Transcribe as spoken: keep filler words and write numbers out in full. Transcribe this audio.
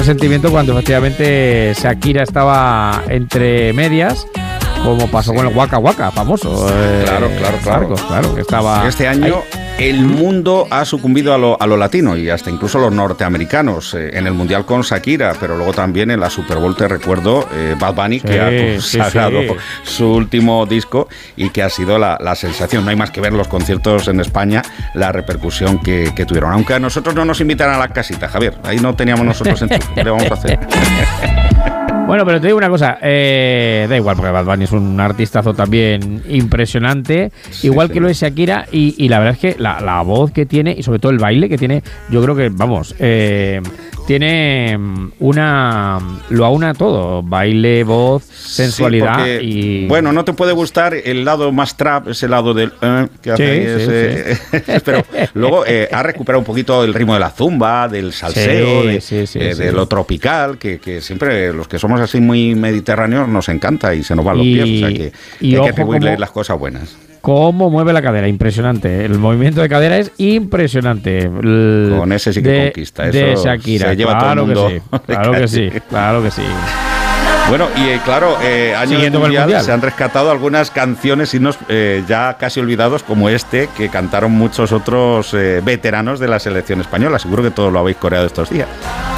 resentimiento cuando efectivamente Shakira estaba entre medias, como pasó sí. con el Waka Waka, famoso. Eh, claro, claro, claro. Marcos, claro, que estaba este año ahí. El mundo ha sucumbido a lo, a lo latino y hasta incluso los norteamericanos, eh, en el Mundial con Shakira, pero luego también en la Super Bowl, te recuerdo, eh, Bad Bunny, sí, que ha consagrado sí, sí. su último disco y que ha sido la, la sensación. No hay más que ver los conciertos en España, la repercusión que, que tuvieron. Aunque a nosotros no nos invitaran a la casita, Javier, ahí no teníamos nosotros en ¿qué le vamos a hacer? Bueno, pero te digo una cosa, eh, da igual, porque Bad Bunny es un artistazo también impresionante, sí, igual sí. que lo es Shakira, y, y la verdad es que la, la voz que tiene, y sobre todo el baile que tiene, yo creo que, vamos, eh, tiene una... lo aúna todo, baile, voz, sensualidad sí, porque, y... Bueno, no te puede gustar el lado más trap, ese lado del... Eh, que hace sí, ahí, ese, sí, sí. Pero luego eh, ha recuperado un poquito el ritmo de la zumba, del salseo, sí, de, sí, sí, eh, sí. de lo tropical, que, que siempre los que somos así muy mediterráneos nos encanta y se nos van los y, pies, o sea que, y que hay ojo que atribuirle como, las cosas buenas. Cómo mueve la cadera, impresionante. El movimiento de cadera es impresionante. El, Con ese sí que de, conquista. Eso de Shakira, se lleva claro todo el mundo. Que sí, claro que sí, claro que sí. Bueno, y eh, claro, eh, año del mundial, mundial se han rescatado algunas canciones, himnos eh, ya casi olvidados, como este, que cantaron muchos otros eh, veteranos de la selección española. Seguro que todos lo habéis coreado estos días.